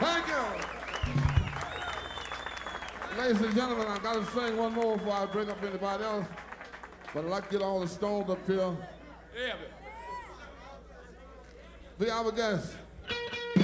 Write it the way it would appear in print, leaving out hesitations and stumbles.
Thank you. Ladies and gentlemen, I gotta sing one more before I bring up anybody else. But I'd like to get all the stones up here. Yeah. Be our guest.